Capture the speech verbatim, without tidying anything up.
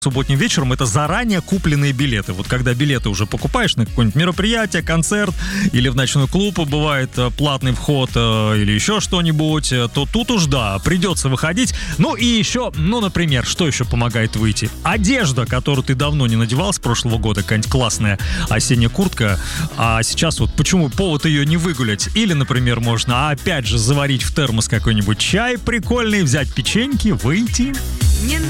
субботним вечером — это заранее купленные билеты. Вот когда билеты уже покупаешь на какое-нибудь мероприятие, концерт или в ночной клуб, бывает платный вход или еще что-нибудь, то тут уж да, придется выходить. Ну и еще, ну, например, что еще помогает выйти? Одежда, которую ты давно не надевал с прошлого года, какая-нибудь классная осенняя куртка, а сейчас вот почему повод ее не выгулять? Или, например, можно опять же заварить в термос какой-нибудь чай прикольный, взять печеньки, выйти.